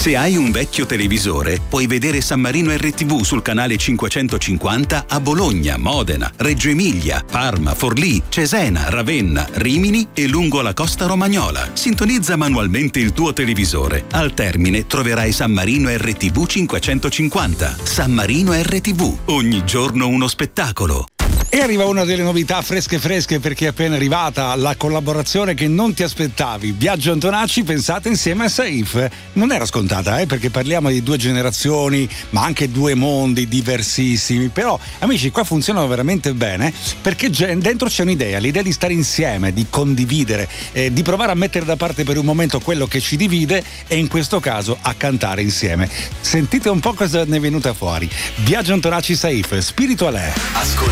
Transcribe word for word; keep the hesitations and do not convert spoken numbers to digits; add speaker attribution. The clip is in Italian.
Speaker 1: Se hai un vecchio televisore, puoi vedere San Marino erre tivù sul canale cinquecentocinquanta a Bologna, Modena, Reggio Emilia, Parma, Forlì, Cesena, Ravenna, Rimini e lungo la costa romagnola. Sintonizza manualmente il tuo televisore. Al termine troverai San Marino erre tivù cinquecentocinquanta. San Marino erre tivù. Ogni giorno uno spettacolo.
Speaker 2: E arriva una delle novità fresche fresche perché è appena arrivata la collaborazione che non ti aspettavi. Biagio Antonacci, pensate, insieme a Saif. Non era scontata, eh, perché parliamo di due generazioni, ma anche due mondi diversissimi. Però, amici, qua funzionano veramente bene perché dentro c'è un'idea, l'idea di stare insieme, di condividere, eh, di provare a mettere da parte per un momento quello che ci divide e in questo caso a cantare insieme. Sentite un po' cosa ne è venuta fuori. Biagio Antonacci, Saif, Spirituale.
Speaker 3: Ascolta